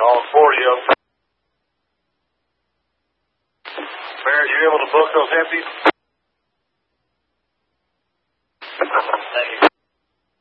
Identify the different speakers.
Speaker 1: All 40 of them. Barrett, you able to book those empties?